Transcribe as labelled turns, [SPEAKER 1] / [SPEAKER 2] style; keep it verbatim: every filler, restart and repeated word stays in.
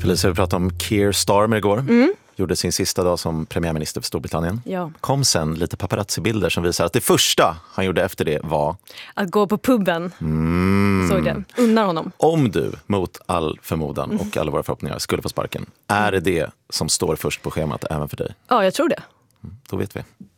[SPEAKER 1] Felicia, vi pratade om Keir Starmer igår.
[SPEAKER 2] Mm.
[SPEAKER 1] Gjorde sin sista dag som premiärminister för Storbritannien.
[SPEAKER 2] Ja.
[SPEAKER 1] Kom sen lite paparazzi-bilder som visar att det första han gjorde efter det var...
[SPEAKER 2] Att gå på puben.
[SPEAKER 1] Mm.
[SPEAKER 2] Såg det. Unnar honom.
[SPEAKER 1] Om du, mot all förmodan
[SPEAKER 2] Mm.
[SPEAKER 1] och alla våra förhoppningar, skulle få sparken, är det det som står först på schemat även för dig?
[SPEAKER 2] Ja, jag tror det.
[SPEAKER 1] Mm. Då vet vi.